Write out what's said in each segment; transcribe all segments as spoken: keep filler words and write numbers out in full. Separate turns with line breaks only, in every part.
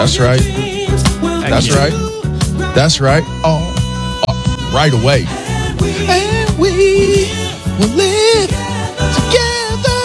That's right. That's right. That's right. Oh, oh, right away. And we will live together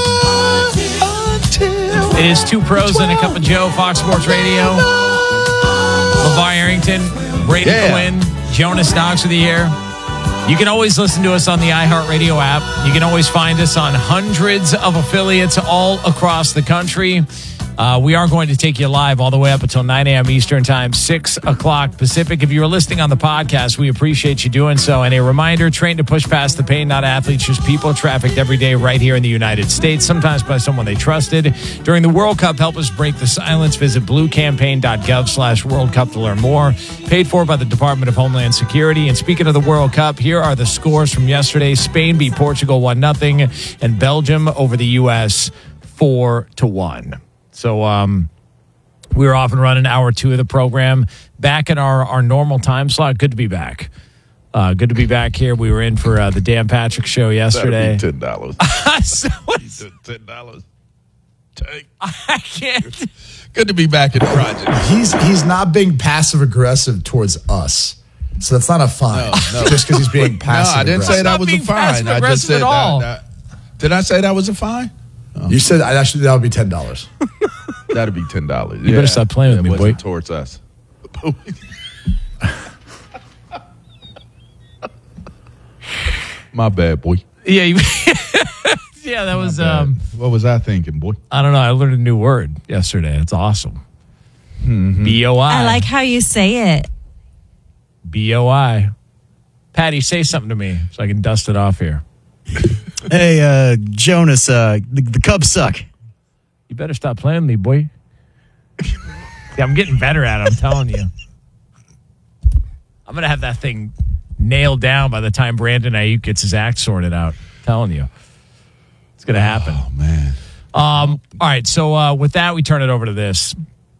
until
it is two pros and a cup of Joe, Fox Sports Radio. LeVar Arrington, Brady
Yeah.
Quinn, Jonas Knox with you here. You can always listen to us on the iHeartRadio app. You can always find us on hundreds of affiliates all across the country. Uh, we are going to take you live all the way up until nine a.m. Eastern Time, six o'clock Pacific. If you are listening on the podcast, we appreciate you doing so. And a reminder, train to push past the pain, not athletes, just people trafficked every day right here in the United States, sometimes by someone they trusted. During the World Cup, help us break the silence. Visit bluecampaign.gov slash World Cup to learn more. Paid for by the Department of Homeland Security. And speaking of the World Cup, here are the scores from yesterday. Spain beat Portugal one nothing, and Belgium over the U S four to one. So um, we were off and running hour two of the program. Back in our, our normal time slot. Good to be back. Uh, good to be back here. We were in for uh, the Dan Patrick Show yesterday.
That'd be ten dollars.
So
ten dollars. Take.
I can't.
Good to be back in the project.
He's he's not being passive aggressive towards us, so that's not a fine.
No, no.
Just because he's being passive.
No, I didn't say that
Not
was a
being
fine. I just
passive-aggressive
said
at all.
that, that. Did I say that was a fine?
Oh. You said actually that would be ten dollars.
That'd be ten dollars.
You better stop playing with
it
me, boy.
wasn't towards us. My bad, boy.
Yeah, you, yeah, that was. Um,
what was I thinking, boy?
I don't know. I learned a new word yesterday. It's awesome. Mm-hmm. B O I.
I like how you say it.
B O I. Patty, say something to me so I can dust it off here.
Hey, uh, Jonas, uh, the, the Cubs suck.
You better stop playing with me, boy. Yeah, I'm getting better at it, I'm telling you. I'm going to have that thing nailed down by the time Brandon Ayuk gets his act sorted out. I'm telling you. It's going to happen.
Oh, man.
Um, all right, so uh, with that, we turn it over to this.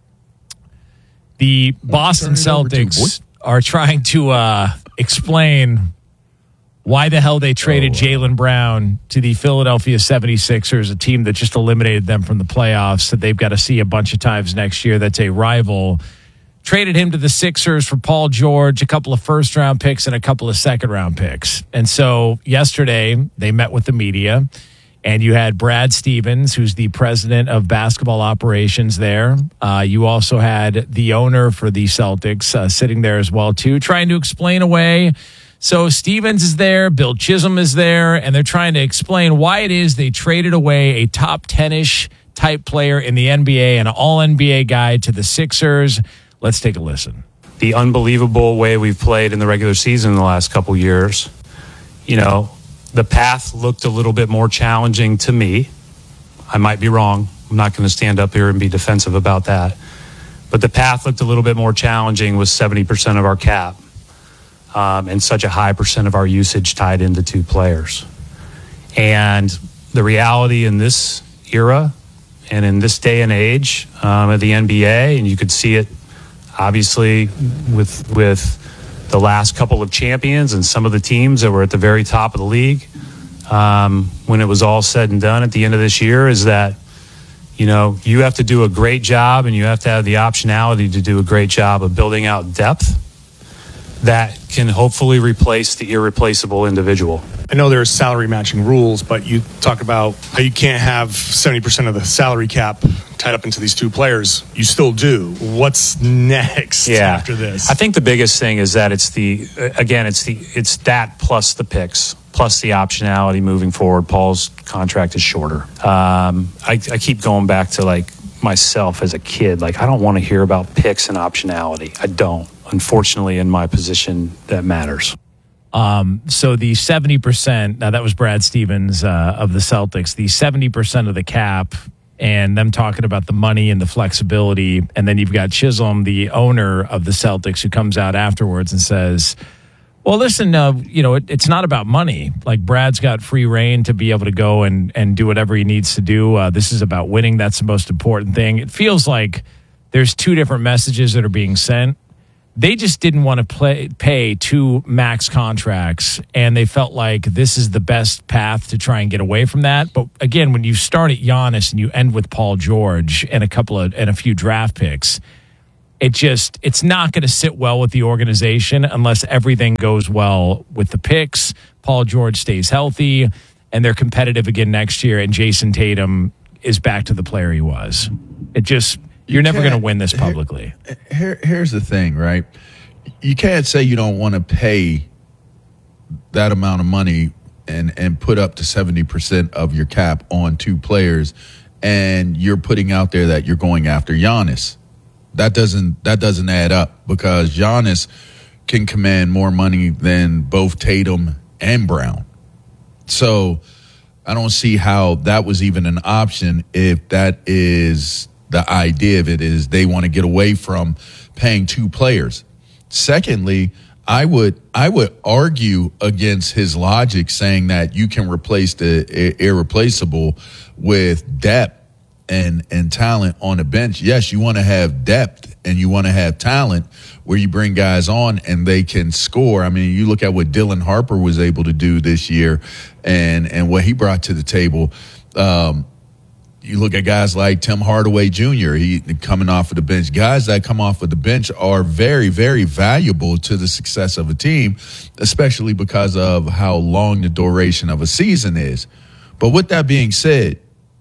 The Boston Celtics are trying to uh, explain why the hell they traded oh, Jaylen Brown to the Philadelphia seventy-sixers, a team that just eliminated them from the playoffs that they've got to see a bunch of times next year. That's a rival. Traded him to the Sixers for Paul George, a couple of first-round picks, and a couple of second-round picks. And so yesterday they met with the media, and you had Brad Stevens, who's the president of basketball operations there. Uh, you also had the owner for the Celtics uh, sitting there as well, too, trying to explain away. So Stevens is there, Bill Chisholm is there, and they're trying to explain why it is they traded away a top ten-ish type player in the N B A, an all-N B A guy to the Sixers. Let's take a listen.
The unbelievable way we've played in the regular season in the last couple years, you know, the path looked a little bit more challenging to me. I might be wrong. I'm not going to stand up here and be defensive about that. But the path looked a little bit more challenging with seventy percent of our cap. Um, and such a high percent of our usage tied into two players. And the reality in this era and in this day and age um, of the N B A, and you could see it obviously with with the last couple of champions and some of the teams that were at the very top of the league, um, when it was all said and done at the end of this year, is that, you know, you have to do a great job and you have to have the optionality to do a great job of building out depth that can hopefully replace the irreplaceable individual.
I know there's salary matching rules, but you talk about how you can't have seventy percent of the salary cap tied up into these two players. You still do. What's next
yeah.
after this?
I think the biggest thing is that it's the, again, it's the it's that plus the picks, plus the optionality moving forward. Paul's contract is shorter. Um, I, I keep going back to, like, myself as a kid. Like, I don't want to hear about picks and optionality. I don't. Unfortunately, in my position, that matters.
Um, so the seventy percent, now that was Brad Stevens uh, of the Celtics, the seventy percent of the cap and them talking about the money and the flexibility. And then you've got Chisholm, the owner of the Celtics, who comes out afterwards and says, well, listen, uh, you know, it, it's not about money. Like, Brad's got free reign to be able to go and, and do whatever he needs to do. Uh, this is about winning. That's the most important thing. It feels like there's two different messages that are being sent. They just didn't want to play, pay two max contracts, and they felt like this is the best path to try and get away from that. But again, when you start at Giannis and you end with Paul George and a couple of and a few draft picks, it just, it's not going to sit well with the organization unless everything goes well with the picks. Paul George stays healthy and they're competitive again next year. And Jason Tatum is back to the player he was. It just, you're
You
never going to
can't-
win this publicly.
Here, here's the thing, right? You can't say you don't want to pay that amount of money and, and put up to seventy percent of your cap on two players, and you're putting out there that you're going after Giannis. That doesn't that doesn't add up, because Giannis can command more money than both Tatum and Brown. So I don't see how that was even an option if that is the idea of it, is they want to get away from paying two players. Secondly, I would I would argue against his logic saying that you can replace the i- irreplaceable with depth and and talent on the bench. Yes, you want to have depth and you want to have talent where you bring guys on and they can score. I mean, you look at what Dylan Harper was able to do this year and and what he brought to the table. Um, you look at guys like Tim Hardaway Junior, he coming off of the bench. Guys that come off of the bench are very, very valuable to the success of a team, especially because of how long the duration of a season is. But with that being said,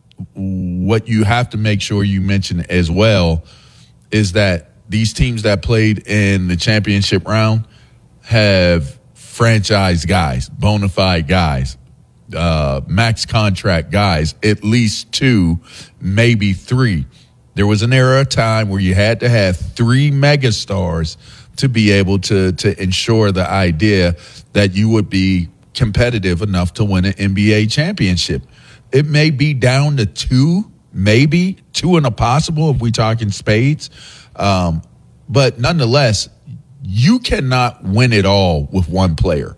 what you have to make sure you mention as well is that these teams that played in the championship round have franchise guys, bona fide guys, uh, max contract guys, at least two, maybe three. There was an era of time where you had to have three megastars to be able to to ensure the idea that you would be competitive enough to win an N B A championship. It may be down to two, maybe two and a possible if we're talking spades. Um, but nonetheless, you cannot win it all with one player.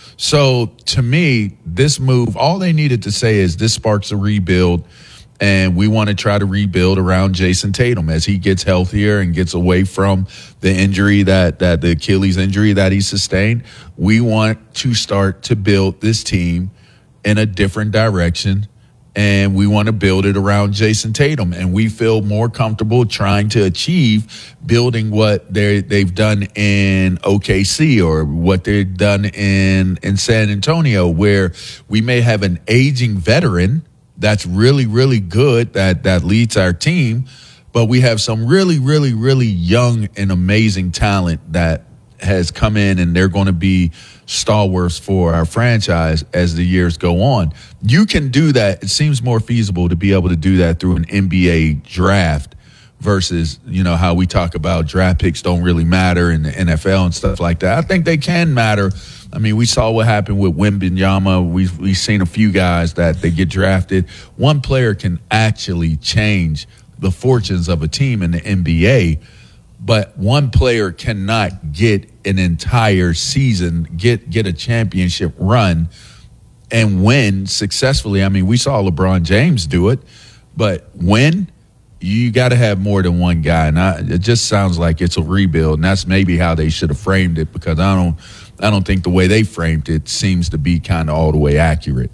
So to me, this move, all they needed to say is this sparks a rebuild, and we want to try to rebuild around Jason Tatum as he gets healthier and gets away from the injury that, that the Achilles injury that he sustained. We want to start to build this team in a different direction, and we want to build it around Jason Tatum. And we feel more comfortable trying to achieve building what they they've done in O K C or what they've done in, in San Antonio, where we may have an aging veteran that's really, really good that, that leads our team, but we have some really, really, really young and amazing talent that has come in, and they're going to be stalwarts for our franchise as the years go on. You can do that. It seems more feasible to be able to do that through an N B A draft versus, you know, how we talk about draft picks don't really matter in the N F L and stuff like that. I think they can matter. I mean, we saw what happened with Wembanyama. We've, we've seen a few guys that they get drafted. One player can actually change the fortunes of a team in the N B A, but one player cannot get an entire season, get get a championship run and win successfully. I mean, we saw LeBron James do it, but win, you got to have more than one guy. And I, it just sounds like it's a rebuild, and that's maybe how they should have framed it, because I don't, I don't think the way they framed it seems to be kind of all the way accurate.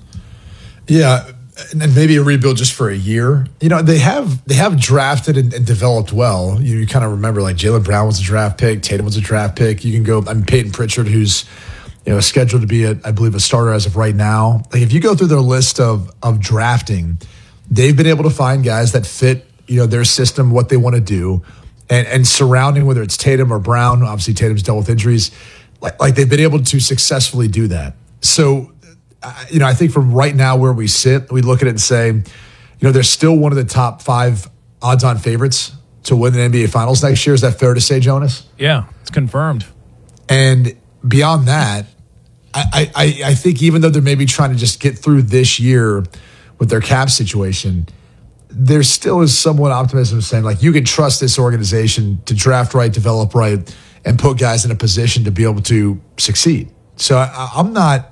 Yeah, and maybe a rebuild just for a year. You know, they have they have drafted and, and developed well. You, you kind of remember, like, Jaylen Brown was a draft pick, Tatum was a draft pick. You can go, I mean, Peyton Pritchard, who's, you know, scheduled to be, a, I believe, a starter as of right now. Like, if you go through their list of of drafting, they've been able to find guys that fit, you know, their system, what they want to do, and and surrounding, whether it's Tatum or Brown. Obviously, Tatum's dealt with injuries. Like, like they've been able to successfully do that. So, uh, you know, I think from right now where we sit, we look at it and say, you know, they're still one of the top five odds-on favorites to win the N B A Finals next year. Is that fair to say, Jonas?
Yeah, it's confirmed.
And beyond that, I, I, I think even though they're maybe trying to just get through this year with their cap situation, there still is somewhat optimism saying, like, you can trust this organization to draft right, develop right, and put guys in a position to be able to succeed. So I, I'm not,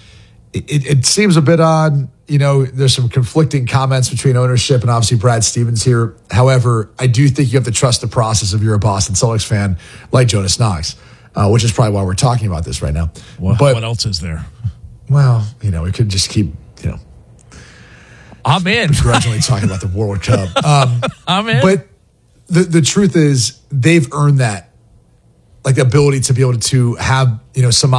it, it seems a bit odd. You know, there's some conflicting comments between ownership and obviously Brad Stevens here. However, I do think you have to trust the process if you're a Boston Celtics fan like Jonas Knox, uh, which is probably why we're talking about this right now.
What,
but,
what else is there?
Well, you know, we could just keep, you know,
I'm in.
begrudgingly talking about the World Cup. Um,
I'm in.
But the the truth is, they've earned that like ability to be able to have, you know, some